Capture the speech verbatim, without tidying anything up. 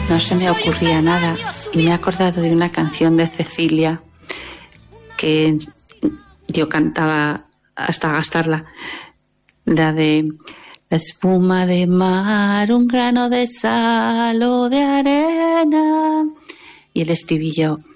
no se me ocurría nada y me he acordado de una canción de Cecilia que yo cantaba hasta gastarla, la de la espuma de mar, un grano de sal o de arena, y el estribillo: